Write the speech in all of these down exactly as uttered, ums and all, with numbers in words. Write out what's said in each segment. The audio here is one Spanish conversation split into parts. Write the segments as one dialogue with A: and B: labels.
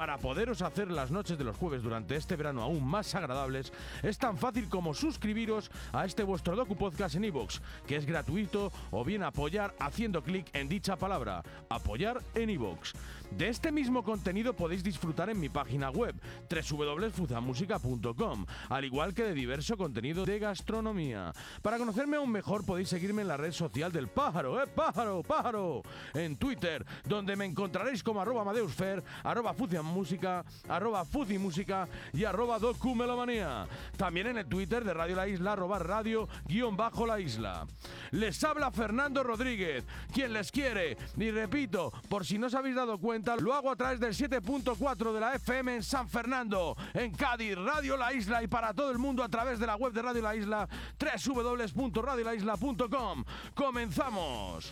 A: para poderos hacer las noches de los jueves durante este verano aún más agradables, es tan fácil como suscribiros a este vuestro Docu Podcast en iVoox, que es gratuito, o bien apoyar haciendo clic en dicha palabra, apoyar en iVoox. De este mismo contenido podéis disfrutar en mi página web, doble u doble u doble u punto fuzamusica punto com, al igual que de diverso contenido de gastronomía. Para conocerme aún mejor podéis seguirme en la red social del pájaro, ¡eh, pájaro, pájaro! En Twitter, donde me encontraréis como arroba amadeusfer, arroba fuziamúsica, arroba fuzimúsica y arroba documelomanía. También en el Twitter de Radio La Isla, arroba radio guión bajo la isla. Les habla Fernando Rodríguez, quien les quiere, y repito, por si no os habéis dado cuenta, lo hago a través del siete punto cuatro de la F M en San Fernando, en Cádiz, Radio La Isla, y para todo el mundo a través de la web de Radio La Isla, doble u doble u doble u punto radio la isla punto com. ¡Comenzamos!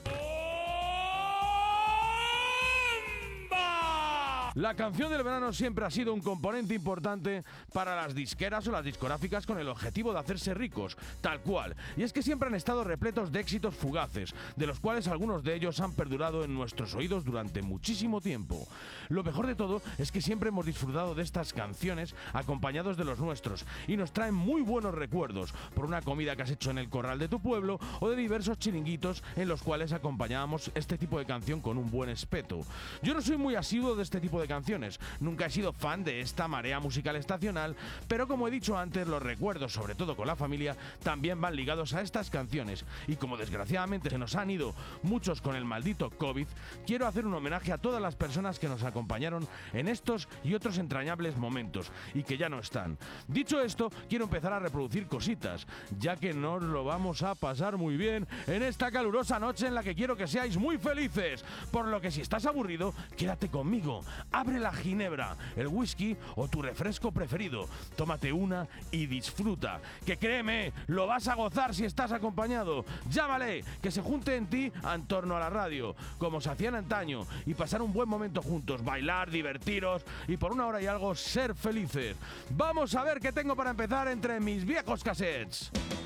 A: La canción del verano siempre ha sido un componente importante para las disqueras o las discográficas con el objetivo de hacerse ricos, tal cual. Y es que siempre han estado repletos de éxitos fugaces, de los cuales algunos de ellos han perdurado en nuestros oídos durante muchísimo tiempo. Lo mejor de todo es que siempre hemos disfrutado de estas canciones acompañados de los nuestros y nos traen muy buenos recuerdos por una comida que has hecho en el corral de tu pueblo o de diversos chiringuitos en los cuales acompañábamos este tipo de canción con un buen espeto. Yo no soy muy asiduo de este tipo de de canciones, nunca he sido fan de esta marea musical estacional, pero como he dicho antes, los recuerdos, sobre todo con la familia, también van ligados a estas canciones, y como desgraciadamente se nos han ido muchos con el maldito COVID, quiero hacer un homenaje a todas las personas que nos acompañaron en estos y otros entrañables momentos, y que ya no están. Dicho esto, quiero empezar a reproducir cositas, ya que nos lo vamos a pasar muy bien en esta calurosa noche en la que quiero que seáis muy felices, por lo que si estás aburrido, quédate conmigo. Abre la ginebra, el whisky o tu refresco preferido. Tómate una y disfruta. Que créeme, lo vas a gozar si estás acompañado. Llámale, que se junte en ti en torno a la radio, como se hacían antaño, y pasar un buen momento juntos, bailar, divertiros y por una hora y algo ser felices. Vamos a ver qué tengo para empezar entre mis viejos cassettes.